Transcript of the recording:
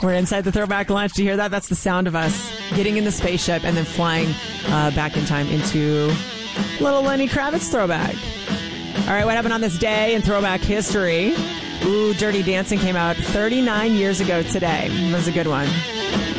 We're inside the Throwback Lounge. Do you hear that? That's the sound of us getting in the spaceship and then flying back in time into little Lenny Kravitz throwback. All right, what happened on this day in throwback history? Ooh, Dirty Dancing came out 39 years ago today. That was a good one.